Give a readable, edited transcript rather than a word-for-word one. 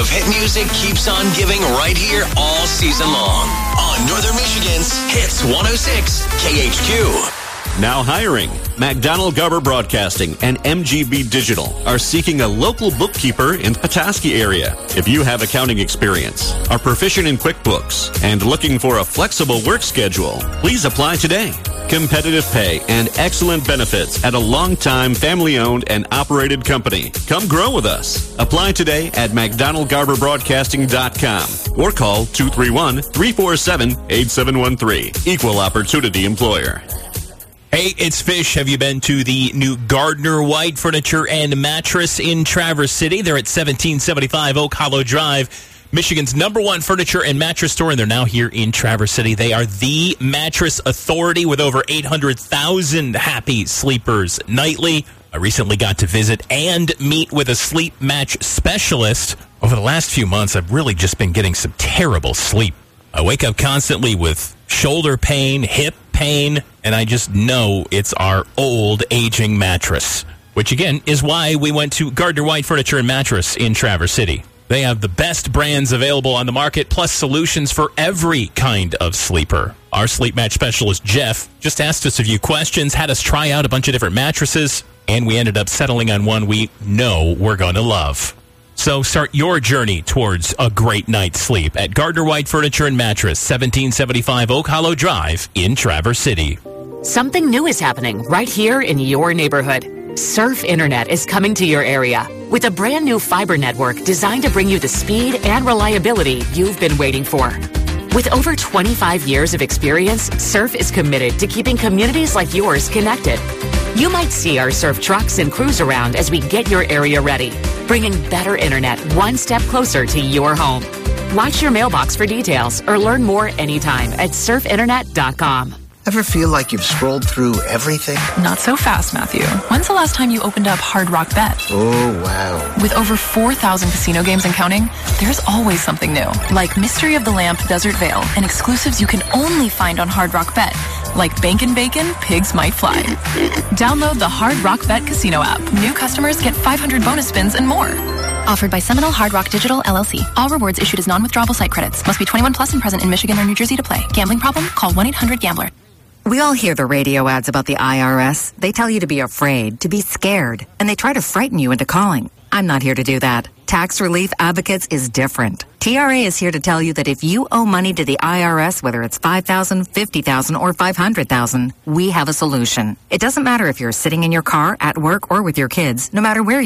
of hit music keeps on giving right here all season long on Northern Michigan's Hits 106 KHQ. Now hiring. McDonald Garber Broadcasting and MGB Digital are seeking a local bookkeeper in the Petoskey area. If you have accounting experience, are proficient in QuickBooks, and looking for a flexible work schedule, please apply today. Competitive pay and excellent benefits at a long-time family-owned and operated company. Come grow with us. Apply today at McDonaldGarberBroadcasting.com or call 231-347-8713. Equal Opportunity Employer. Hey, it's Fish. Have you been to the new Gardner White Furniture and Mattress in Traverse City? They're at 1775 Oak Hollow Drive, Michigan's #1 furniture and mattress store, and they're now here in Traverse City. They are the mattress authority with over 800,000 happy sleepers nightly. I recently got to visit and meet with a sleep match specialist. Over the last few months, I've really just been getting some terrible sleep. I wake up constantly with shoulder pain, hip pain, and I just know it's our old, aging mattress, which again is why we went to Gardner White Furniture and Mattress in Traverse City. They have the best brands available on the market, plus solutions for every kind of sleeper. Our sleep match specialist, Jeff, just asked us a few questions, had us try out a bunch of different mattresses, and we ended up settling on one we know we're going to love. So start your journey towards a great night's sleep at Gardner White Furniture and Mattress, 1775 Oak Hollow Drive in Traverse City. Something new is happening right here in your neighborhood. Surf Internet is coming to your area with a brand new fiber network designed to bring you the speed and reliability you've been waiting for. With over 25 years of experience, Surf is committed to keeping communities like yours connected. You might see our Surf trucks and crews around as we get your area ready, bringing better internet one step closer to your home. Watch your mailbox for details or learn more anytime at surfinternet.com. Ever feel like you've scrolled through everything? Not so fast, Matthew. When's the last time you opened up Hard Rock Bet? Oh, wow. With over 4,000 casino games and counting, there's always something new. Like Mystery of the Lamp Desert Vale and exclusives you can only find on Hard Rock Bet. Like Bankin' Bacon, Pigs Might Fly. Download the Hard Rock Bet Casino app. New customers get 500 bonus spins and more. Offered by Seminole Hard Rock Digital, LLC. All rewards issued as non-withdrawable site credits. Must be 21 plus and present in Michigan or New Jersey to play. Gambling problem? Call 1-800-GAMBLER. We all hear the radio ads about the IRS. They tell you to be afraid, to be scared, and they try to frighten you into calling. I'm not here to do that. Tax Relief Advocates is different. TRA is here to tell you that if you owe money to the IRS, whether it's $5,000, $50,000, or $500,000, we have a solution. It doesn't matter if you're sitting in your car, at work, or with your kids, no matter where